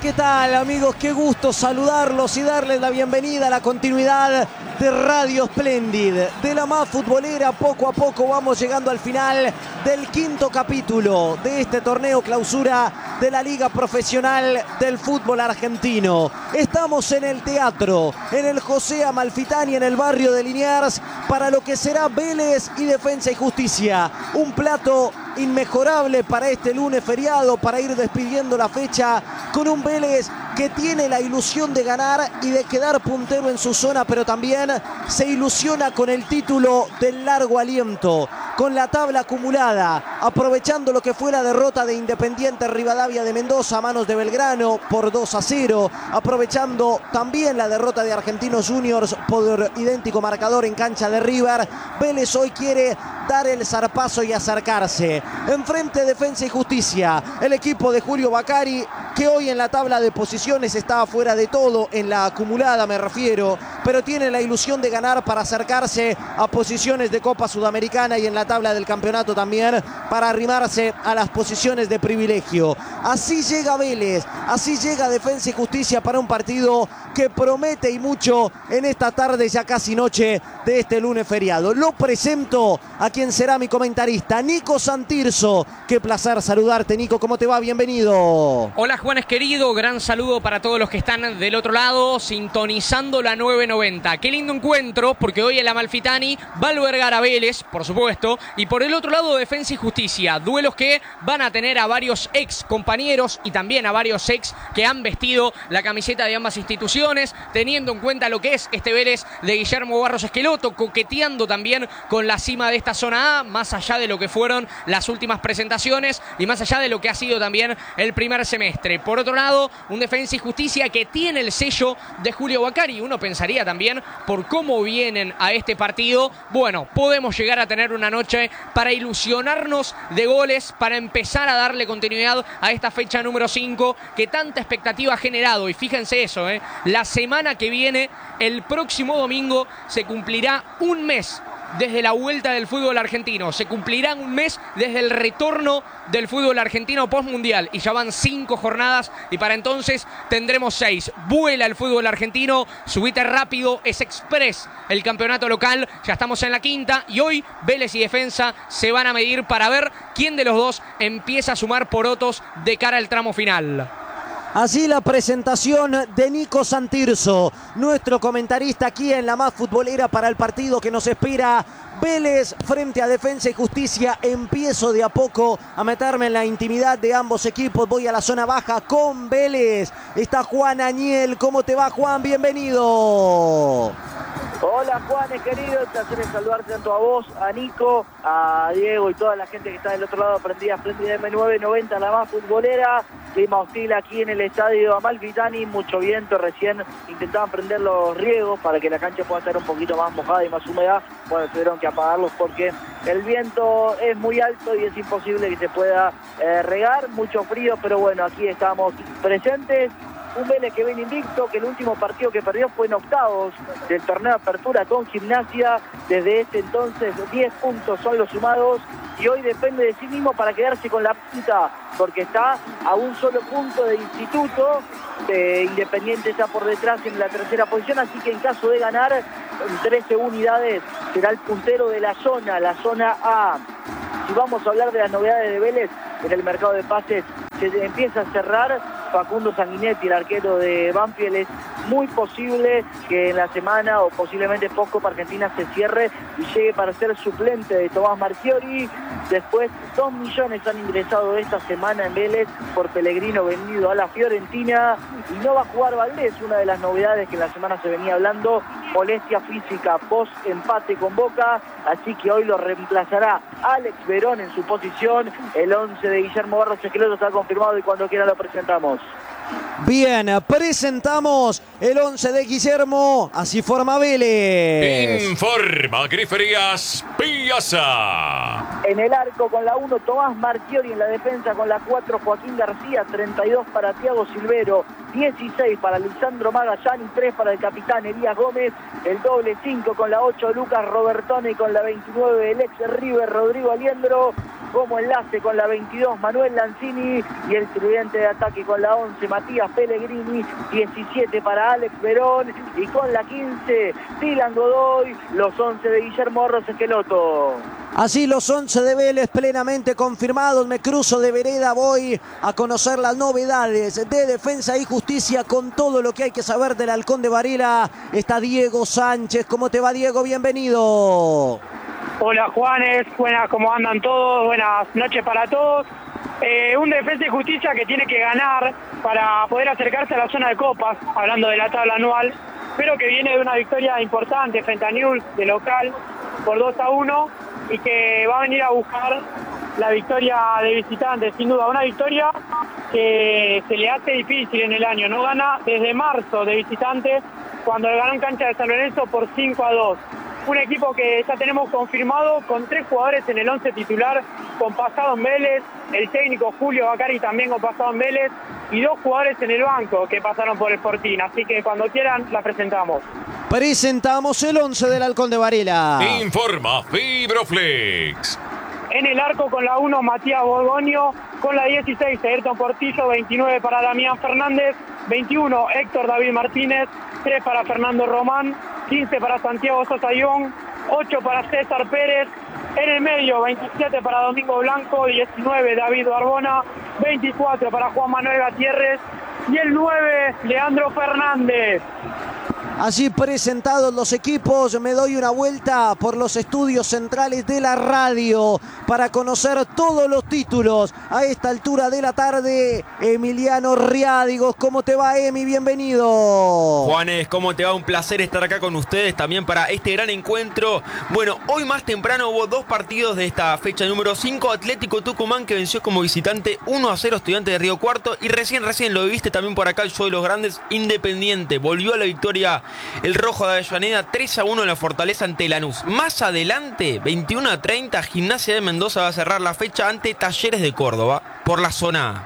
¿qué tal, amigos? Qué gusto saludarlos y darles la bienvenida a la continuidad de Radio Splendid, de la más futbolera. Poco a poco vamos llegando al final del quinto capítulo de este torneo clausura de la Liga Profesional del Fútbol Argentino. Estamos en el teatro, en el José Amalfitani, en el barrio de Liniers, para lo que será Vélez y Defensa y Justicia. Un plato inmejorable para este lunes feriado, para ir despidiendo la fecha con un Vélez que tiene la ilusión de ganar y de quedar puntero en su zona, pero también se ilusiona con el título del largo aliento, con la tabla acumulada, aprovechando lo que fue la derrota de Independiente Rivadavia de Mendoza a manos de Belgrano por 2-0, aprovechando también la derrota de Argentinos Juniors por idéntico marcador en cancha de River. Vélez hoy quiere dar el zarpazo y acercarse. Enfrente Defensa y Justicia, el equipo de Julio Bacari, que hoy en la tabla de posiciones está fuera de todo, en la acumulada me refiero, pero tiene la ilusión de ganar para acercarse a posiciones de Copa Sudamericana y en la tabla del campeonato también para arrimarse a las posiciones de privilegio. Así llega Vélez, así llega Defensa y Justicia para un partido que promete y mucho en esta tarde, ya casi noche de este lunes feriado. Lo presento a quien será mi comentarista, Nico Santirso. Qué placer saludarte, Nico, ¿cómo te va? Bienvenido. Hola, Juanes querido, gran saludo para todos los que están del otro lado, sintonizando la 990. Qué lindo encuentro, porque hoy el Amalfitani va a albergar a Vélez, por supuesto, y por el otro lado Defensa y Justicia, duelos que van a tener a varios ex compañeros y también a varios ex que han vestido la camiseta de ambas instituciones, teniendo en cuenta lo que es este Vélez de Guillermo Barros Esqueloto, coqueteando también con la cima de esta zona A, más allá de lo que fueron las últimas presentaciones y más allá de lo que ha sido también el primer semestre. Por otro lado, un Defensa y Justicia que tiene el sello de Julio Bacari. Uno pensaría también, por cómo vienen a este partido, bueno, podemos llegar a tener una noche para ilusionarnos de goles, para empezar a darle continuidad a esta fecha número 5 que tanta expectativa ha generado. Y fíjense eso, la semana que viene, el próximo domingo, se cumplirá un mes desde la vuelta del fútbol argentino. Se cumplirá un mes desde el retorno del fútbol argentino postmundial. Y ya van 5 jornadas y para entonces tendremos 6. Vuela el fútbol argentino, subite rápido, es express el campeonato local. Ya estamos en la quinta y hoy Vélez y Defensa se van a medir para ver quién de los dos empieza a sumar porotos de cara al tramo final. Así la presentación de Nico Santirso, nuestro comentarista aquí en la más futbolera para el partido que nos espera. Vélez frente a Defensa y Justicia. Empiezo de a poco a meterme en la intimidad de ambos equipos. Voy a la zona baja con Vélez. Está Juan Añel. ¿Cómo te va, Juan? Bienvenido. Hola, Juanes querido, el placer es saludarte tanto a vos, a Nico, a Diego y toda la gente que está del otro lado prendida M990, la más futbolera. Clima hostil aquí en el estadio Amalfitani, mucho viento, recién intentaban prender los riegos para que la cancha pueda estar un poquito más mojada y más húmeda. Bueno, tuvieron que apagarlos porque el viento es muy alto y es imposible que se pueda regar, mucho frío, pero bueno, aquí estamos presentes. Un Vélez que viene invicto, que el último partido que perdió fue en octavos del torneo de apertura con Gimnasia. Desde ese entonces 10 puntos son los sumados y hoy depende de sí mismo para quedarse con la punta, porque está a un solo punto de Instituto. Independiente está por detrás en la tercera posición, así que en caso de ganar en 13 unidades será el puntero de la zona A. Si vamos a hablar de las novedades de Vélez, en el mercado de pases se empieza a cerrar. Facundo Sanguinetti, el arquero de Banfield, es muy posible que en la semana o posiblemente post-Copa Argentina se cierre y llegue para ser suplente de Tomás Marchiori. Después 2 millones han ingresado esta semana en Vélez por Pellegrino vendido a la Fiorentina y no va a jugar Valdés, una de las novedades que en la semana se venía hablando, molestia física post-empate con Boca, así que hoy lo reemplazará Alex Verón en su posición. El 11 de Guillermo Barros Esqueloto está confirmado y cuando quiera lo presentamos. Bien, presentamos el 11 de Guillermo. Así forma Vélez. Informa Griferías Piazza. En el arco con la 1, Tomás Marchiori. En la defensa con la 4, Joaquín García. 32 para Thiago Silvero. 16 para Lisandro Magallán y 3 para el capitán Elías Gómez. El doble 5 con la 8, Lucas Robertone. Con la 29, el ex River, Rodrigo Aliendro. Como enlace con la 22, Manuel Lanzini. Y el tridente de ataque con la 11, Matías Pellegrini. 17 para Alex Verón. Y con la 15, Dylan Godoy. Los 11 de Guillermo Arroz Esqueloto. Así los 11 de Vélez plenamente confirmados. Me cruzo de vereda, voy a conocer las novedades de Defensa y Justicia con todo lo que hay que saber del Halcón de Varela. Está Diego Sánchez. ¿Cómo te va, Diego? Bienvenido. Hola Juanes, buenas, ¿cómo andan todos? Buenas noches para todos. Un Defensa y Justicia que tiene que ganar para poder acercarse a la zona de copas, hablando de la tabla anual, pero que viene de una victoria importante frente a Newell's de local por 2-1 y que va a venir a buscar la victoria de visitante, sin duda, una victoria que se le hace difícil en el año. No gana desde marzo de visitante, cuando le ganó en cancha de San Lorenzo por 5-2. Un equipo que ya tenemos confirmado con 3 jugadores en el 11 titular, con pasado en Vélez, el técnico Julio Bacari también con pasado en Vélez, y 2 jugadores en el banco que pasaron por el Fortín. Así que cuando quieran la presentamos. Presentamos el 11 del Halcón de Varela. Informa Fibroflex. En el arco con la 1, Matías Borgoño. Con la 16, Ayrton Portillo. 29 para Damián Fernández. 21, Héctor David Martínez. 3 para Fernando Román. 15 para Santiago Sosa Ión. 8 para César Pérez. En el medio, 27 para Domingo Blanco. 19, David Barbona. 24 para Juan Manuel Gatierres. Y el 9, Leandro Fernández. Así presentados los equipos, me doy una vuelta por los estudios centrales de la radio para conocer todos los títulos. A esta altura de la tarde, Emiliano Riádigos. ¿Cómo te va, Emi? Bienvenido. Juanes, ¿cómo te va? Un placer estar acá con ustedes también para este gran encuentro. Bueno, hoy más temprano hubo 2 partidos de esta fecha número 5. Atlético Tucumán, que venció como visitante 1-0 Estudiantes de Río Cuarto. Y recién lo viviste también por acá, el show de los grandes, Independiente. Volvió a la victoria el rojo de Avellaneda, 3-1 en la Fortaleza ante Lanús. Más adelante, 21-30, Gimnasia de Mendoza va a cerrar la fecha ante Talleres de Córdoba por la zona A.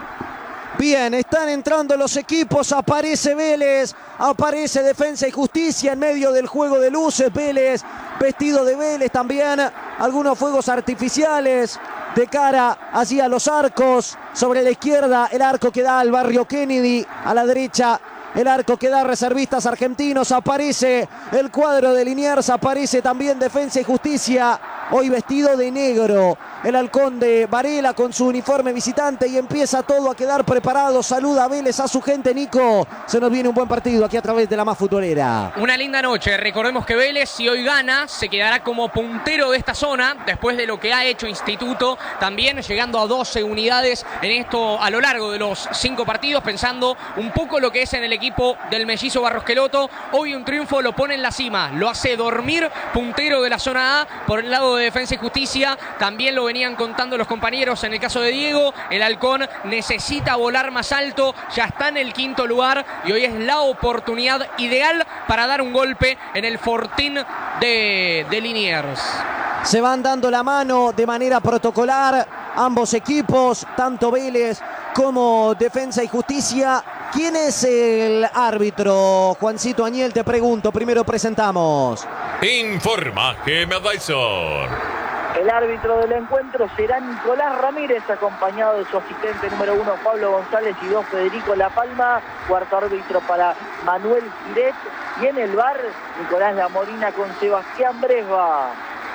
Bien, están entrando los equipos, aparece Vélez, aparece Defensa y Justicia en medio del juego de luces. Vélez, vestido de Vélez también, algunos fuegos artificiales de cara hacia los arcos. Sobre la izquierda, el arco que da al barrio Kennedy, a la derecha el arco que da Reservistas Argentinos. Aparece el cuadro de Liniers, aparece también Defensa y Justicia, hoy vestido de negro, el Halcón de Varela con su uniforme visitante, y empieza todo a quedar preparado. Saluda a Vélez, a su gente. Nico, se nos viene un buen partido aquí a través de la más futbolera. Una linda noche. Recordemos que Vélez, si hoy gana, se quedará como puntero de esta zona, después de lo que ha hecho Instituto, también llegando a 12 unidades en esto a lo largo de los 5 partidos, pensando un poco lo que es en el equipo del mellizo Barros Queloto. Hoy un triunfo lo pone en la cima, lo hace dormir, puntero de la zona A. Por el lado de Defensa y Justicia, también lo venían contando los compañeros en el caso de Diego, el Halcón necesita volar más alto, ya está en el 5º lugar y hoy es la oportunidad ideal para dar un golpe en el Fortín de Liniers. Se van dando la mano de manera protocolar ambos equipos, tanto Vélez como Defensa y Justicia. ¿Quién es el árbitro? Juancito Añel, te pregunto, primero presentamos. Informa Gemma Dyson. El árbitro del encuentro será Nicolás Ramírez, acompañado de su asistente número 1, Pablo González, y 2, Federico La Palma. Cuarto árbitro para Manuel Giret. Y en el VAR, Nicolás Lamorina con Sebastián Bresva.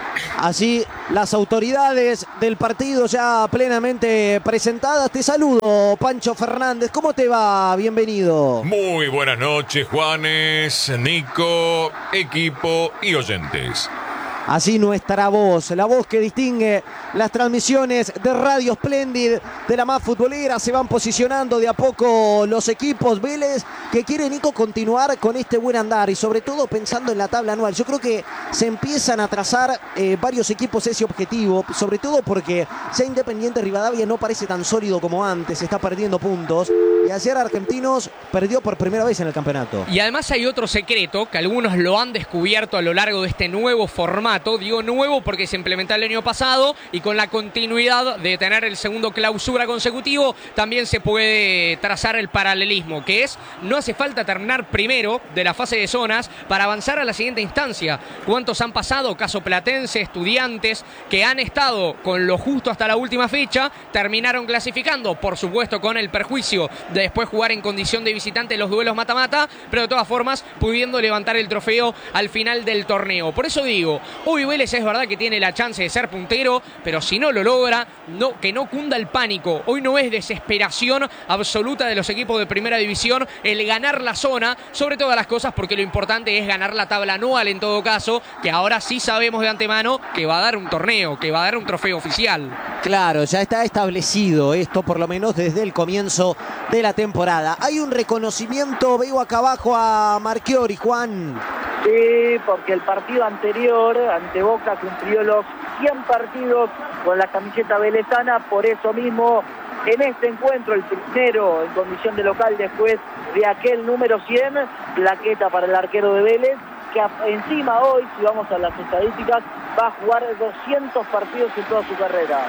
Así las autoridades del partido ya plenamente presentadas. Te saludo, Pancho Fernández. ¿Cómo te va? Bienvenido. Muy buenas noches, Juanes, Nico, equipo y oyentes. Así nuestra voz, la voz que distingue las transmisiones de Radio Splendid de la más futbolera. Se van posicionando de a poco los equipos. Vélez, que quiere, Nico, continuar con este buen andar y sobre todo pensando en la tabla anual. Yo creo que se empiezan a trazar varios equipos ese objetivo, sobre todo porque sea Independiente Rivadavia no parece tan sólido como antes, está perdiendo puntos. Y ayer Argentinos perdió por primera vez en el campeonato. Y además hay otro secreto que algunos lo han descubierto a lo largo de este nuevo formato. Digo nuevo porque se implementó el año pasado y con la continuidad de tener el segundo clausura consecutivo también se puede trazar el paralelismo, que es no hace falta terminar primero de la fase de zonas para avanzar a la siguiente instancia. ¿Cuántos han pasado? Caso Platense, Estudiantes, que han estado con lo justo hasta la última fecha, terminaron clasificando, por supuesto con el perjuicio de después jugar en condición de visitante los duelos mata-mata, pero de todas formas pudiendo levantar el trofeo al final del torneo. Por eso digo, hoy Vélez es verdad que tiene la chance de ser puntero, pero si no lo logra, que no cunda el pánico. Hoy no es desesperación absoluta de los equipos de primera división el ganar la zona, sobre todas las cosas, porque lo importante es ganar la tabla anual en todo caso, que ahora sí sabemos de antemano que va a dar un torneo, que va a dar un trofeo oficial. Claro, ya está establecido esto por lo menos desde el comienzo de la temporada. Hay un reconocimiento, veo acá abajo a Marchiori, Juan. Sí, porque el partido anterior ante Boca cumplió los 100 partidos con la camiseta velezana, por eso mismo en este encuentro, el primero en condición de local después de aquel número 100, plaqueta para el arquero de Vélez, que encima hoy, si vamos a las estadísticas, va a jugar 200 partidos en toda su carrera.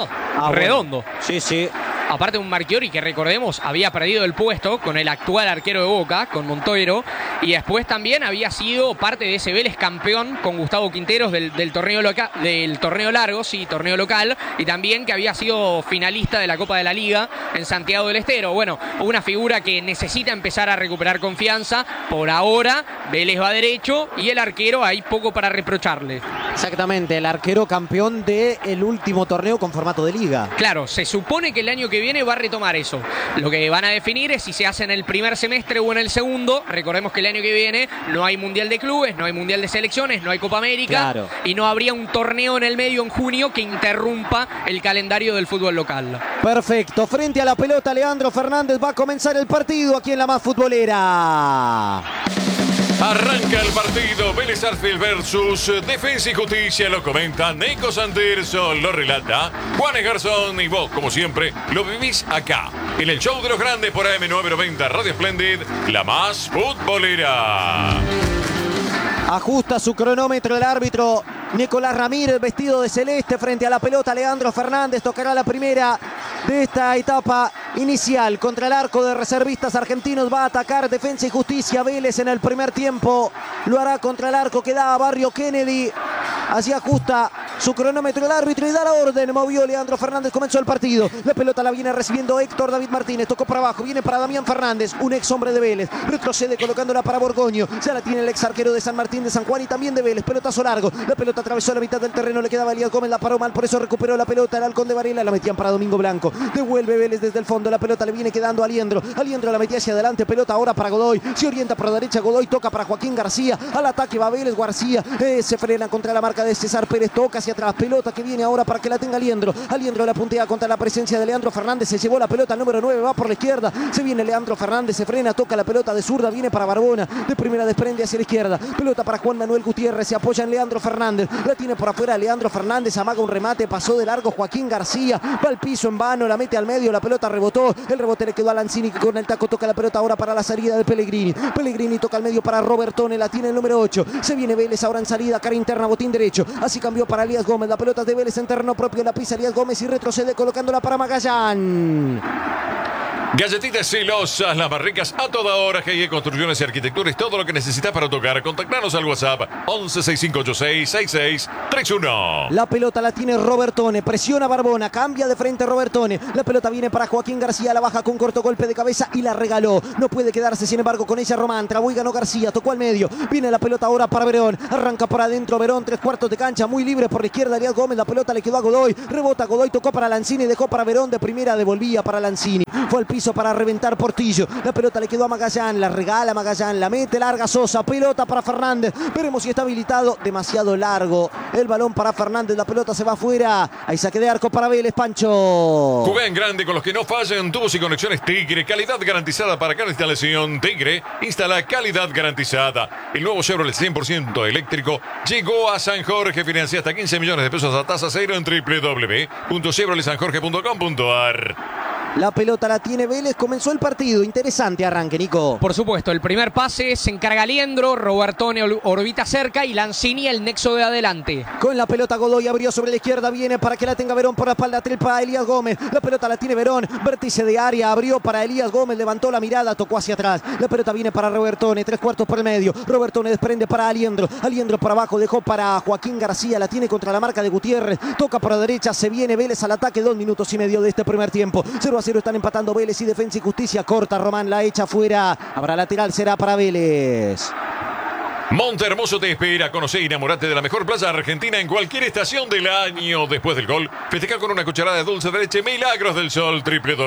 Redondo. Bueno. Sí, sí. Aparte un Marchiori que recordemos había perdido el puesto con el actual arquero de Boca, con Montoiro, y después también había sido parte de ese Vélez campeón con Gustavo Quinteros del torneo local, del torneo largo, sí, torneo local, y también que había sido finalista de la Copa de la Liga en Santiago del Estero. Bueno, una figura que necesita empezar a recuperar confianza. Por ahora Vélez va derecho y el arquero hay poco para reprocharle. Exactamente, el arquero campeón del último torneo con formato de liga. Claro, se supone que el año que viene va a retomar eso. Lo que van a definir es si se hace en el primer semestre o en el segundo. Recordemos que el año que viene no hay Mundial de Clubes, no hay Mundial de Selecciones, no hay Copa América. Claro. Y no habría un torneo en el medio en junio que interrumpa el calendario del fútbol local. Perfecto, frente a la pelota Leandro Fernández va a comenzar el partido aquí en la más futbolera. Arranca el partido Vélez Sarsfield versus Defensa y Justicia. Lo comenta Nico Sanderson, lo relata Juanes Garzón y vos, como siempre, lo vivís acá, en el show de los grandes por AM990 Radio Splendid, la más futbolera. Ajusta su cronómetro el árbitro Nicolás Ramírez, vestido de celeste, frente a la pelota Leandro Fernández. Tocará la primera de esta etapa inicial contra el arco de reservistas argentinos. Va a atacar Defensa y Justicia. Vélez en el primer tiempo lo hará contra el arco que da a Barrio Kennedy. Así ajusta su cronómetro el árbitro y da la orden. Movió Leandro Fernández, comenzó el partido. La pelota la viene recibiendo Héctor David Martínez. Tocó para abajo, viene para Damián Fernández, un ex hombre de Vélez. Retrocede colocándola para Borgoño. Ya la tiene el ex arquero de San Martín de San Juan y también de Vélez. Pelotazo largo. La pelota atravesó la mitad del terreno. Le quedaba Elías Gómez, la paró mal, por eso recuperó la pelota el Halcón de Varela. La metían para Domingo Blanco. Devuelve Vélez desde el fondo. La pelota le viene quedando a Aliendro. Aliendro la metía hacia adelante. Pelota ahora para Godoy. Se orienta por la derecha Godoy. Toca para Joaquín García. Al ataque va Vélez. García se frena contra la marca de César Pérez. Toca hacia atrás. Pelota que viene ahora para que la tenga Aliendro. Aliendro la puntea contra la presencia de Leandro Fernández. Se llevó la pelota al número 9. Va por la izquierda. Se viene Leandro Fernández. Se frena. Toca la pelota de zurda. Viene para Barbona. De primera desprende hacia la izquierda. Pelota para Juan Manuel Gutiérrez. Se apoya en Leandro Fernández. La tiene por afuera Leandro Fernández. Amaga un remate. Pasó de largo Joaquín García. Va al piso en vano. La mete al medio. La pelota rebotó. El rebote le quedó a Lanzini que con el taco toca la pelota ahora para la salida de Pellegrini. Pellegrini toca al medio para Robertone. La tiene el número 8. Se viene Vélez ahora en salida. Cara interna. Botín derecho. Así cambió para Elías Gómez. La pelota de Vélez en terreno propio. La pisa Elías Gómez y retrocede colocándola para Magallán. Galletitas celosas, las más ricas a toda hora. GIE Construcciones y Arquitectura es todo lo que necesitas para tocar. Contactanos al WhatsApp 1165866631. La pelota la tiene Robertone. Presiona Barbona. Cambia de frente Robertone. La pelota viene para Joaquín García. La baja con corto golpe de cabeza y la regaló. No puede quedarse, sin embargo, con ella Román. Trabó y ganó García. Tocó al medio. Viene la pelota ahora para Verón. Arranca por adentro Verón. 3/4 de cancha. Muy libre por la izquierda. Elías Gómez. La pelota le quedó a Godoy. Rebota Godoy. Tocó para Lanzini. Dejó para Verón. De primera devolvía para Lanzini. Fue al piso para reventar Portillo. La pelota le quedó a Magallán. La regala Magallán. La mete larga Sosa. Pelota para Fernández. Veremos si está habilitado. Demasiado largo el balón para Fernández. La pelota se va afuera. Hay saque de arco para Vélez, Pancho. Juega en grande con los que no fallan. Tubos y conexiones Tigre. Calidad garantizada para cada instalación. Tigre instala calidad garantizada. El nuevo Chevrolet 100% eléctrico llegó a San Jorge. Financia hasta 15 millones de pesos a tasa cero en www.chevroletsanjorge.com.ar. La pelota la tiene Vélez. Comenzó el partido. Interesante arranque, Nico. Por supuesto, el primer pase se encarga Liendro, Robertone orbita cerca y Lanzini el nexo de adelante. Con la pelota Godoy abrió sobre la izquierda, viene para que la tenga Verón por la espalda, trepa Elías Gómez. La pelota la tiene Verón, vértice de área, abrió para Elías Gómez, levantó la mirada, tocó hacia atrás. La pelota viene para Robertone, 3/4 por el medio. Robertone desprende para Aliendro, Aliendro para abajo, dejó para Joaquín García, la tiene contra la marca de Gutiérrez, toca por la derecha, se viene Vélez al ataque, 2 minutos y medio de este primer tiempo. 0-0 están empatando Vélez y Defensa y Justicia. Corta Román, la echa fuera. Habrá lateral, será para Vélez. Monte Hermoso te espera. Conoce y enamorate de la mejor playa argentina en cualquier estación del año. Después del gol, festeja con una cucharada de dulce de leche Milagros del Sol.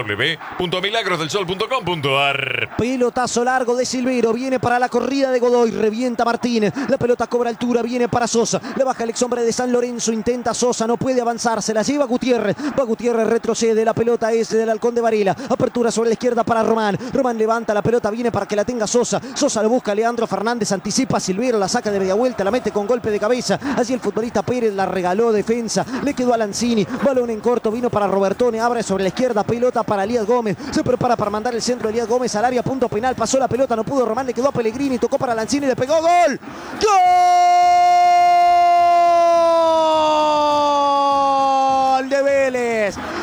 www.milagrosdelsol.com.ar. Pelotazo largo de Silvero, viene para la corrida de Godoy, revienta Martínez, la pelota cobra altura, viene para Sosa, le baja el ex hombre de San Lorenzo, intenta Sosa, no puede avanzar, se la lleva Gutiérrez, va Gutiérrez, retrocede, la pelota es del Halcón de Varela, apertura sobre la izquierda para Román, Román levanta la pelota, viene para que la tenga Sosa, Sosa lo busca Leandro Fernández, anticipa Silvero, la saca de media vuelta, la mete con golpe de cabeza, así el futbolista Pérez la regaló Defensa, le quedó a Lanzini, balón en corto, vino para Robertone, abre sobre la izquierda, pelota para Elías Gómez, se prepara para mandar el centro de Elías Gómez al área, punto penal, pasó la pelota, no pudo Román, le quedó a Pellegrini, tocó para Lanzini, le pegó, ¡gol! ¡Gol de Vélez!